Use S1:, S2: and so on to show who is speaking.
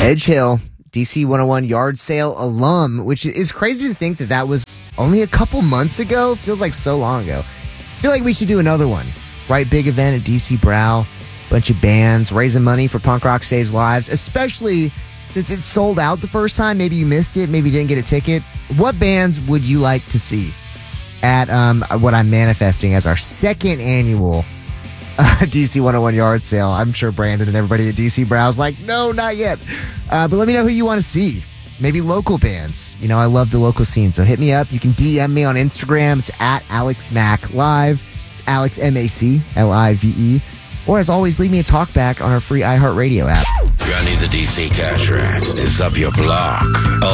S1: Edge Hill, DC 101 yard sale alum, which is crazy to think that was only a couple months ago. Feels like so long ago. I feel like we should do another one. Right, big event at DC Brow. Bunch of bands raising money for Punk Rock Saves Lives, especially since it sold out the first time. Maybe you missed it. Maybe you didn't get a ticket. What bands would you like to see at what I'm manifesting as our second annual DC 101 yard sale? I'm sure Brandon and everybody at DC Brow's like, no, not yet. But let me know who you want to see. Maybe local bands. You know, I love the local scene. So hit me up. You can DM me on Instagram. It's at AlexMacLive. It's Alex, MacLive. Or as always, leave me a talk back on our free iHeartRadio app.
S2: Johnny the DC Cash Rat is up your block.